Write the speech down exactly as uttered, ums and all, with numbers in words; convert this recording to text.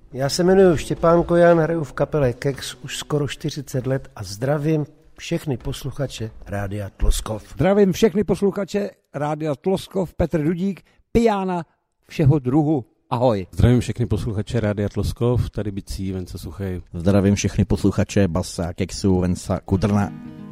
Já se jmenuji Štěpán Kojan, hraju v kapele Kex už skoro čtyřicet let a zdravím všechny posluchače Rádia Tloskov. Zdravím všechny posluchače Rádia Tloskov, Petr Dudík, pijána všeho druhu. Ahoj. Zdravím všechny posluchače Rádia Tloskov, tady Bicí, Venca Suchej. Zdravím všechny posluchače Basa, Kexu, Venca Kudrna.